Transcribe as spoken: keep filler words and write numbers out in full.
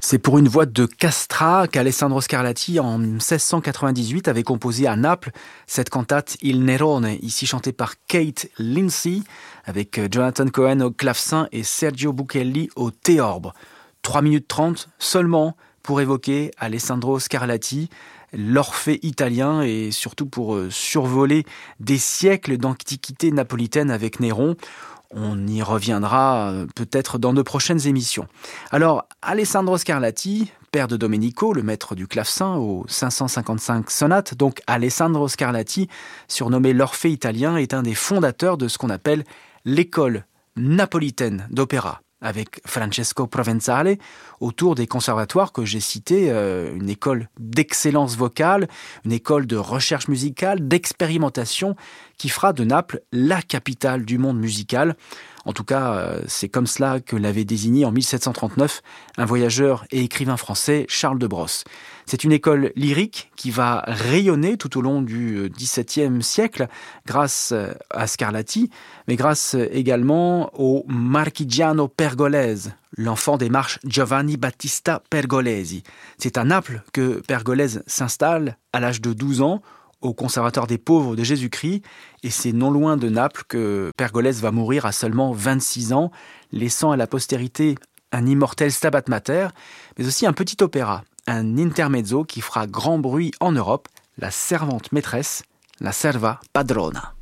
C'est pour une voix de Castra qu'Alessandro Scarlatti, en seize cent quatre-vingt-dix-huit, avait composé à Naples cette cantate Il Nerone, ici chantée par Kate Lindsay, avec Jonathan Cohen au clavecin et Sergio Buchelli au théorbe. trois minutes trente seulement pour évoquer Alessandro Scarlatti, l'Orphée italien, et surtout pour survoler des siècles d'antiquité napolitaine avec Néron. On y reviendra peut-être dans de prochaines émissions. Alors, Alessandro Scarlatti, père de Domenico, le maître du clavecin aux cinq cent cinquante-cinq sonates, donc Alessandro Scarlatti, surnommé l'Orphée italien, est un des fondateurs de ce qu'on appelle l'école napolitaine d'opéra, avec Francesco Provenzale, autour des conservatoires que j'ai cités, euh, une école d'excellence vocale, une école de recherche musicale, d'expérimentation, qui fera de Naples la capitale du monde musical. En tout cas, euh, c'est comme cela que l'avait désigné en mille sept cent trente-neuf un voyageur et écrivain français, Charles de Brosse. C'est une école lyrique qui va rayonner tout au long du dix-septième siècle grâce à Scarlatti, mais grâce également au Marchigiano Pergolese, l'enfant des marches Giovanni Battista Pergolesi. C'est à Naples que Pergolese s'installe à l'âge de douze ans au Conservatoire des pauvres de Jésus-Christ, et c'est non loin de Naples que Pergolese va mourir à seulement vingt-six ans, laissant à la postérité un immortel Stabat Mater, mais aussi un petit opéra, un intermezzo qui fera grand bruit en Europe, La servante maîtresse, La serva padrona.